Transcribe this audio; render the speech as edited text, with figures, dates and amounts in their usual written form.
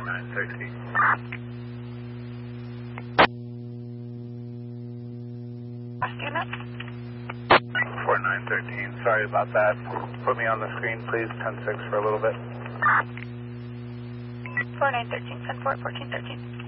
4913. 4913, sorry about that. Put me on the screen, please. 10-6 for a little bit. 4913, 10-4, 1413.